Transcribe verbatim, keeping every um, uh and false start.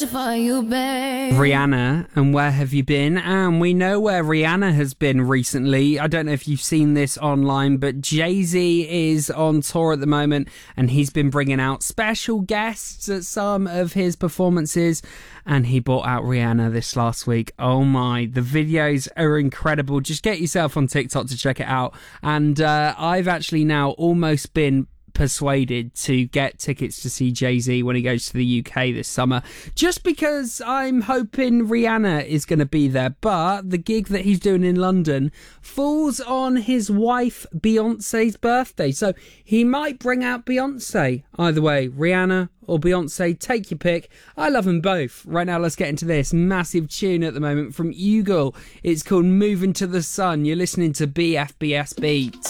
For you, babe. Rihanna, and where have you been? And we know where Rihanna has been recently. I don't know if you've seen this online, but Jay-Z is on tour at the moment, and he's been bringing out special guests at some of his performances, and he brought out Rihanna this last week. Oh my, the videos are incredible. Just get yourself on TikTok to check it out. And uh, I've actually now almost been persuaded to get tickets to see Jay-Z when he goes to the U K this summer, just because I'm hoping Rihanna is going to be there. But the gig that he's doing in London falls on his wife Beyonce's birthday, so he might bring out Beyonce. Either way, Rihanna or Beyonce, take your pick. I love them both. Right now, let's get into this massive tune at the moment from Ugle. It's called Moving to the Sun. You're listening to B F B S Beat.